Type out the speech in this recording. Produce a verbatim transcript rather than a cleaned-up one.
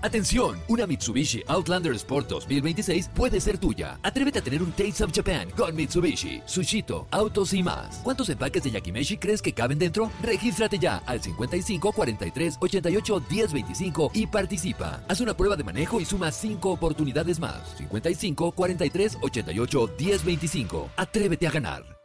Atención, una Mitsubishi Outlander Sport dos mil veintiséis puede ser tuya. Atrévete a tener un Taste of Japan con Mitsubishi, Sushito, autos y más. ¿Cuántos empaques de Yakimeshi crees que caben dentro? Regístrate ya al cincuenta y cinco, cuarenta y tres, ochenta y ocho, diez veinticinco y participa. Haz una prueba de manejo y suma cinco oportunidades más. cincuenta y cinco, cuarenta y tres, ochenta y ocho, diez veinticinco. Atrévete a ganar.